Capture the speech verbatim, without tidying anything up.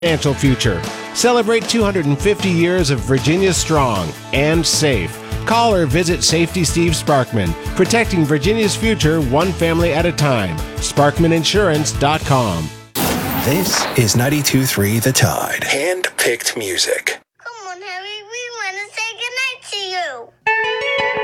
financial future. Celebrate two hundred fifty years of Virginia strong and safe. Call or visit Safety Steve Sparkman, protecting Virginia's future one family at a time. Sparkman Insurance dot com. This is ninety-two point three The Tide. Hand-picked music.